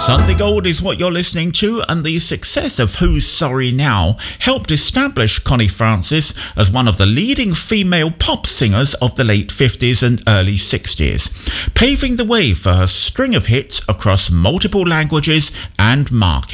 Sunday Gold is what you're listening to, and the success of Who's Sorry Now helped establish Connie Francis as one of the leading female pop singers of the late 50s and early 60s, paving the way for her string of hits across multiple languages and markets.